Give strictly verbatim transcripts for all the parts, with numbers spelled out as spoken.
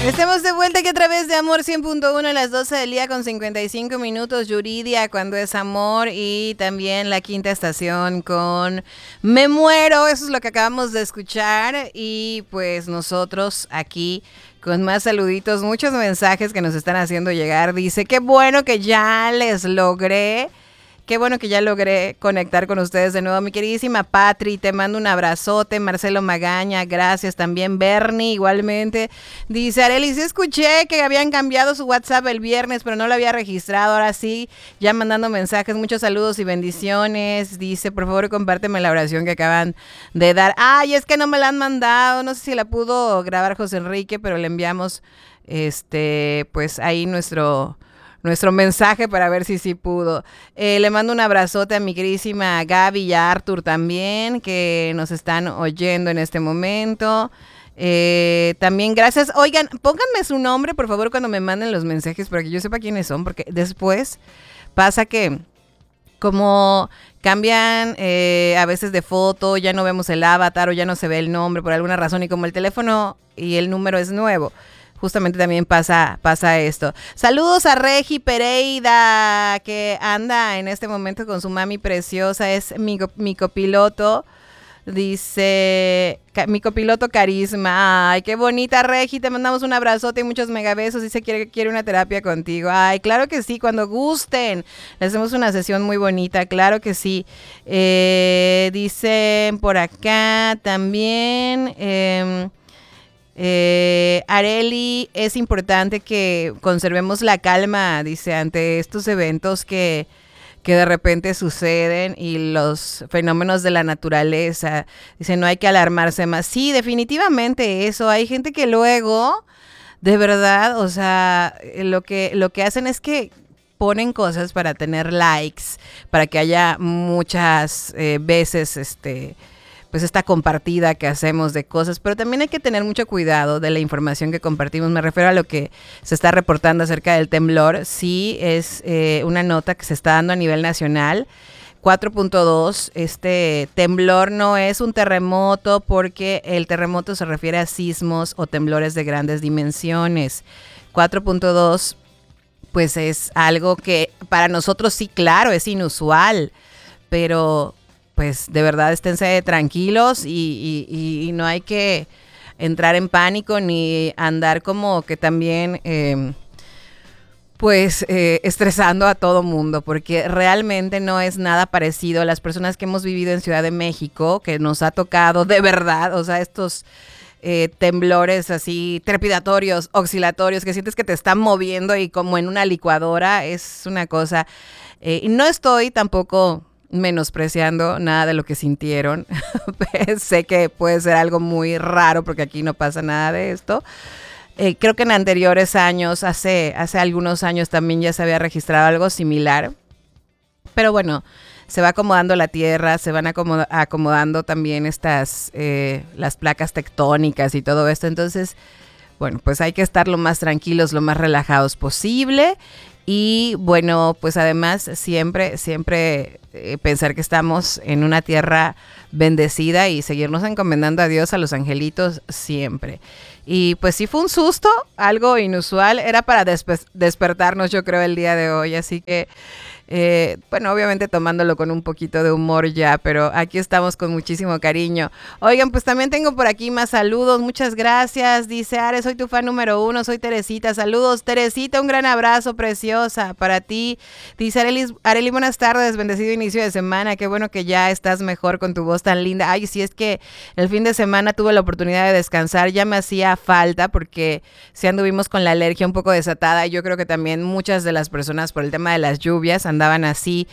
Estamos de vuelta aquí a través de Amor cien punto uno a las doce del día con cincuenta y cinco minutos. Yuridia, cuando es amor, y también La Quinta Estación con Me Muero. Eso es lo que acabamos de escuchar. Y pues nosotros aquí con más saluditos, muchos mensajes que nos están haciendo llegar. Dice, qué bueno que ya les logré. Qué bueno que ya logré conectar con ustedes de nuevo. Mi queridísima Patri, te mando un abrazote. Marcelo Magaña, gracias. También Bernie, igualmente. Dice, Arely, sí escuché que habían cambiado su WhatsApp el viernes, pero no lo había registrado. Ahora sí, ya mandando mensajes. Muchos saludos y bendiciones. Dice, por favor, compárteme la oración que acaban de dar. Ay, es que no me la han mandado. No sé si la pudo grabar José Enrique, pero le enviamos, este, pues ahí nuestro... nuestro mensaje para ver si sí pudo. Eh, le mando un abrazote a mi queridísima Gaby y a Arthur también, que nos están oyendo en este momento. Eh, también gracias. Oigan, pónganme su nombre, por favor, cuando me manden los mensajes, para que yo sepa quiénes son, porque después pasa que como cambian eh, a veces de foto, ya no vemos el avatar o ya no se ve el nombre por alguna razón, y como el teléfono y el número es nuevo, justamente también pasa, pasa esto. Saludos a Regi Pereira, que anda en este momento con su mami preciosa, es mi, mi copiloto. Dice, mi copiloto Carisma. Ay, qué bonita, Regi, te mandamos un abrazote y muchos megabesos. Dice que quiere, quiere una terapia contigo. Ay, claro que sí, cuando gusten. Le hacemos una sesión muy bonita, claro que sí. Eh, dicen por acá también... Eh, Eh, Arely, es importante que conservemos la calma, dice, ante estos eventos que, que de repente suceden y los fenómenos de la naturaleza. Dice, no hay que alarmarse más. Sí, definitivamente eso. Hay gente que luego, de verdad, o sea, lo que, lo que hacen es que ponen cosas para tener likes, para que haya muchas eh, veces, este... pues esta compartida que hacemos de cosas, pero también hay que tener mucho cuidado de la información que compartimos. Me refiero a lo que se está reportando acerca del temblor. Sí, es eh, una nota que se está dando a nivel nacional. cuatro punto dos, este temblor no es un terremoto porque el terremoto se refiere a sismos o temblores de grandes dimensiones. cuatro punto dos, pues es algo que para nosotros sí, claro, es inusual, pero... pues de verdad esténse tranquilos y, y, y no hay que entrar en pánico ni andar como que también eh, pues eh, estresando a todo mundo, porque realmente no es nada parecido. Las personas que hemos vivido en Ciudad de México, que nos ha tocado de verdad, o sea, estos eh, temblores así trepidatorios, oscilatorios, que sientes que te están moviendo y como en una licuadora, es una cosa. Eh, y no estoy tampoco... menospreciando nada de lo que sintieron. Sé que puede ser algo muy raro porque aquí no pasa nada de esto. Eh, creo que en anteriores años, hace, hace algunos años también ya se había registrado algo similar. Pero bueno, se va acomodando la tierra, se van acomoda- acomodando también estas, eh, las placas tectónicas y todo esto. Entonces, bueno, pues hay que estar lo más tranquilos, lo más relajados posible. Y bueno, pues además siempre, siempre eh, pensar que estamos en una tierra bendecida y seguirnos encomendando a Dios, a los angelitos siempre. Y pues sí fue un susto, algo inusual, era para despe- despertarnos yo creo el día de hoy, así que Eh, bueno, obviamente tomándolo con un poquito de humor ya, pero aquí estamos con muchísimo cariño. Oigan, pues también tengo por aquí más saludos, muchas gracias. Dice Ares, soy tu fan número uno, soy Teresita. Saludos, Teresita, un gran abrazo, preciosa, para ti. Dice Arely, Arely, buenas tardes, bendecido inicio de semana. Qué bueno que ya estás mejor con tu voz tan linda. Ay, sí, es que el fin de semana tuve la oportunidad de descansar, ya me hacía falta porque sí anduvimos con la alergia un poco desatada y yo creo que también muchas de las personas por el tema de las lluvias andaban así.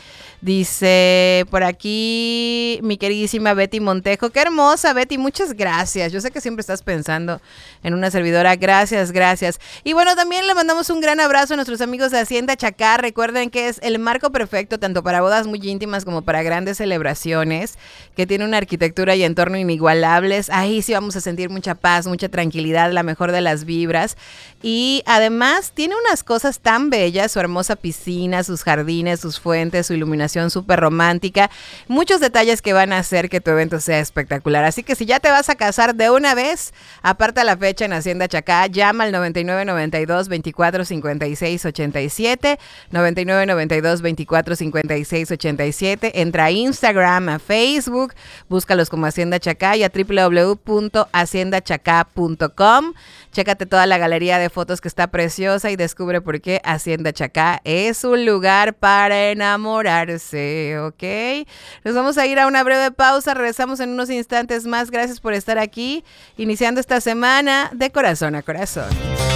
Dice por aquí mi queridísima Betty Montejo. Qué hermosa, Betty, muchas gracias. Yo sé que siempre estás pensando en una servidora. Gracias, gracias. Y bueno, también le mandamos un gran abrazo a nuestros amigos de Hacienda Chacar. Recuerden que es el marco perfecto tanto para bodas muy íntimas como para grandes celebraciones, que tiene una arquitectura y entorno inigualables. Ahí sí vamos a sentir mucha paz, mucha tranquilidad, la mejor de las vibras. Y además tiene unas cosas tan bellas, su hermosa piscina, sus jardines, tiene sus fuentes, su iluminación súper romántica, muchos detalles que van a hacer que tu evento sea espectacular. Así que si ya te vas a casar de una vez, aparta la fecha en Hacienda Chacá, llama al noventa y nueve noventa y dos veinticuatro cincuenta y seis ochenta y siete, noventa y nueve noventa y dos veinticuatro cincuenta y seis ochenta y siete, entra a Instagram, a Facebook, búscalos como Hacienda Chacá y a doble u doble u doble u punto hacienda chacá punto com. Chécate toda la galería de fotos que está preciosa y descubre por qué Hacienda Chacá es un lugar para enamorarse, ¿ok? Nos vamos a ir a una breve pausa, regresamos en unos instantes más. Gracias por estar aquí, iniciando esta semana de corazón a corazón.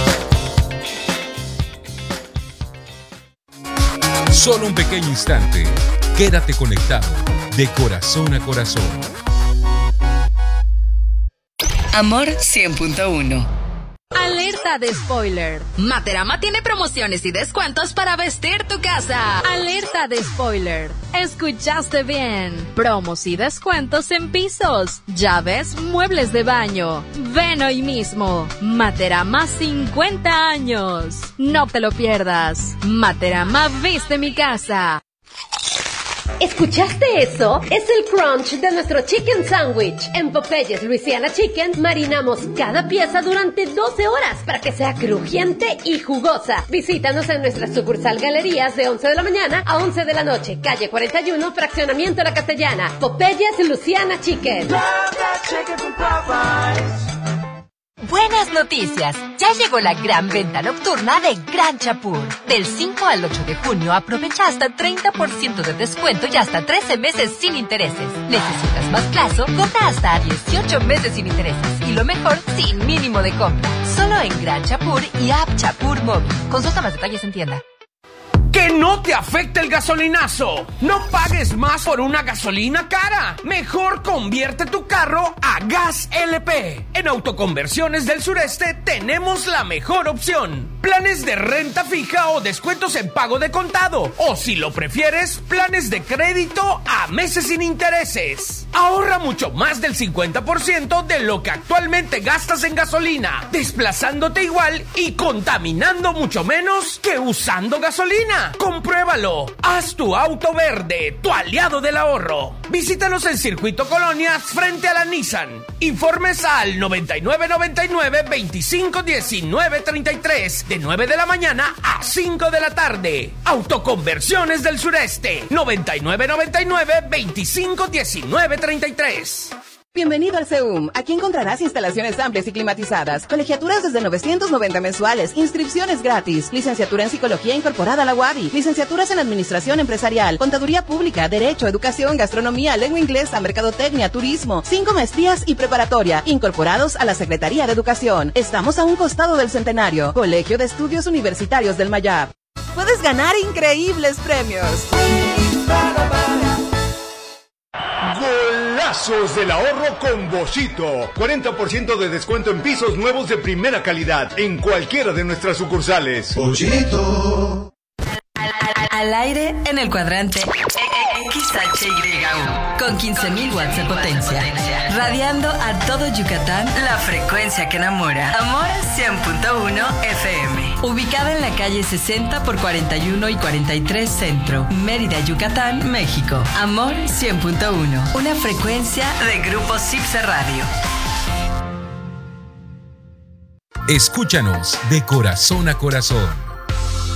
Solo un pequeño instante. Quédate conectado de corazón a corazón. Amor cien punto uno. Alerta de spoiler. Materama tiene promociones y descuentos para vestir tu casa. Alerta de spoiler. Escuchaste bien. Promos y descuentos en pisos, llaves, muebles de baño. Ven hoy mismo. Materama cincuenta años. No te lo pierdas. Materama viste mi casa. ¿Escuchaste eso? Es el crunch de nuestro chicken sandwich. En Popeyes Louisiana Chicken marinamos cada pieza durante doce horas para que sea crujiente y jugosa. Visítanos en nuestra sucursal Galerías de once de la mañana a once de la noche, calle cuarenta y uno, fraccionamiento La Castellana. Popeyes Louisiana Chicken. Buenas noticias, ya llegó la gran venta nocturna de Gran Chapur. Del cinco al ocho de junio aprovecha hasta treinta por ciento de descuento y hasta trece meses sin intereses. ¿Necesitas más plazo? Compra hasta a dieciocho meses sin intereses. Y lo mejor, sin mínimo de compra. Solo en Gran Chapur y App Chapur Móvil. Consulta más detalles en tienda. Que no te afecte el gasolinazo. No pagues más por una gasolina cara. Mejor convierte tu carro a Gas L P. En Autoconversiones del Sureste tenemos la mejor opción. Planes de renta fija o descuentos en pago de contado. O si lo prefieres, planes de crédito a meses sin intereses. Ahorra mucho más del cincuenta por ciento de lo que actualmente gastas en gasolina, desplazándote igual y contaminando mucho menos que usando gasolina. Compruébalo. Haz tu auto verde, tu aliado del ahorro. Visítanos en Circuito Colonias frente a la Nissan. Informes al noventa y nueve noventa y nueve veinticinco diecinueve treinta y tres de nueve de la mañana a cinco de la tarde. Autoconversiones del Sureste. noventa y nueve noventa y nueve veinticinco diecinueve treinta y tres. Bienvenido al CEUM. Aquí encontrarás instalaciones amplias y climatizadas, colegiaturas desde novecientos noventa mensuales, inscripciones gratis, licenciatura en Psicología incorporada a la U A B I, licenciaturas en Administración Empresarial, Contaduría Pública, Derecho, Educación, Gastronomía, Lengua Inglesa, Mercadotecnia, Turismo, cinco maestrías y preparatoria, incorporados a la Secretaría de Educación. Estamos a un costado del Centenario, Colegio de Estudios Universitarios del Mayab. Puedes ganar increíbles premios. Golazos del ahorro con Boschito. cuarenta por ciento de descuento en pisos nuevos de primera calidad en cualquiera de nuestras sucursales. Boschito. Al, al, al aire en el cuadrante X H Y U con quince mil watts de potencia, radiando a todo Yucatán la frecuencia que enamora. Amor cien punto uno F M. Ubicada en la calle sesenta por cuarenta y uno y cuarenta y tres Centro, Mérida, Yucatán, México. Amor cien punto uno, una frecuencia de Grupo Cipse Radio. Escúchanos de corazón a corazón.